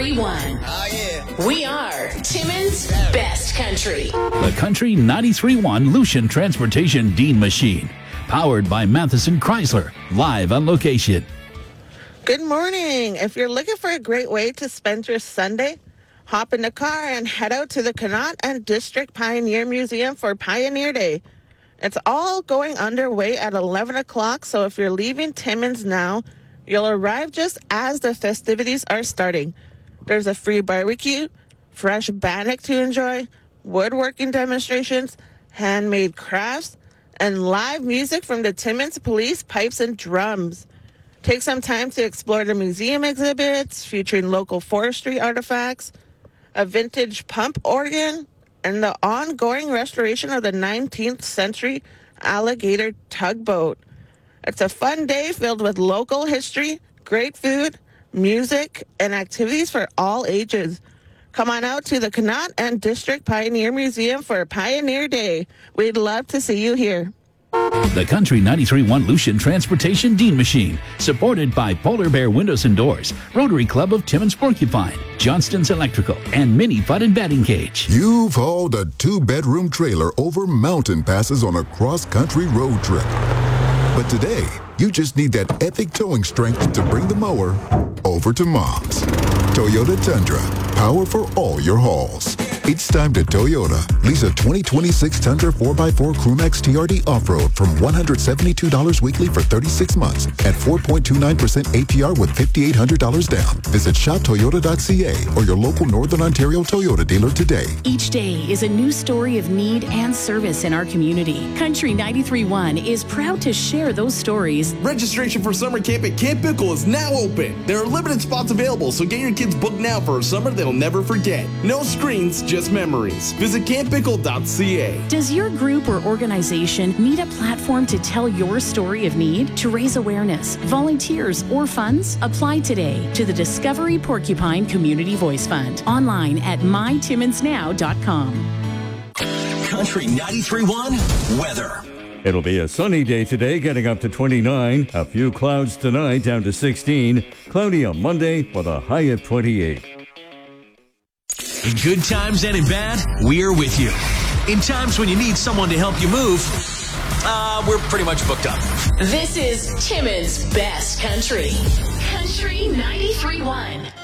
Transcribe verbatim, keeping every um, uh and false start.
ninety-three point one. Oh, yeah. We are Timmins Best Country. The Country ninety-three point one Lucian Transportation Dean Machine. Powered by Matheson Chrysler. Live on location. Good morning. If you're looking for a great way to spend your Sunday, hop in the car and head out to the Connaught and District Pioneer Museum for Pioneer Day. It's all going underway at eleven o'clock, so if you're leaving Timmins now, you'll arrive just as the festivities are starting. There's a free barbecue, fresh bannock to enjoy, woodworking demonstrations, handmade crafts, and live music from the Timmins Police Pipes and Drums. Take some time to explore the museum exhibits featuring local forestry artifacts, a vintage pump organ, and the ongoing restoration of the nineteenth century alligator tugboat. It's a fun day filled with local history, great food, music, and activities for all ages. Come on out to the Connaught and District Pioneer Museum for Pioneer Day. We'd love to see you here. The Country ninety-three point one Lucian Transportation Dean Machine, supported by Polar Bear Windows and Doors, Rotary Club of Timmins Porcupine, Johnston's Electrical, and Mini Putt and Batting Cage. You've hauled a two-bedroom trailer over mountain passes on a cross-country road trip. But today, you just need that epic towing strength to bring the mower over to Mom's. Toyota Tundra, power for all your hauls. It's time to Toyota. Lease a twenty twenty-six Tundra four by four Crewmax T R D Off-Road from one hundred seventy-two dollars weekly for thirty-six months at four point two nine percent A P R with five thousand eight hundred dollars down. Visit shop toyota dot c a or your local Northern Ontario Toyota dealer today. Each day is a new story of need and service in our community. Country ninety-three point one is proud to share those stories. Registration for summer camp at Camp Bickle is now open. There are limited spots available, so get your kids booked now for a summer they'll never forget. No screens, just memories. Visit camp bickle dot c a. Does your group or organization need a platform to tell your story of need? To raise awareness, volunteers, or funds? Apply today to the Discovery Porcupine Community Voice Fund. Online at my timmins now dot com. Country ninety-three point one weather. It'll be a sunny day today, getting up to twenty-nine. A few clouds tonight, down to sixteen. Cloudy on Monday with a high of twenty-eight. In good times and in bad, we're with you. In times when you need someone to help you move, uh, we're pretty much booked up. This is Timmins Best Country. Country ninety-three point one.